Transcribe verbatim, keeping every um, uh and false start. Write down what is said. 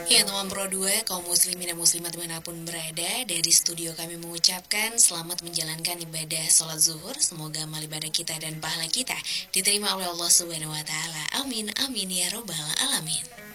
Ya, teman Pro dua, kaum muslimin dan muslimat dimanapun berada, dari studio kami mengucapkan selamat menjalankan ibadah sholat zuhur. Semoga amal ibadah kita dan pahala kita diterima oleh Allah Subhanahu wa Ta'ala. Amin, amin ya Robbal 'Alamin.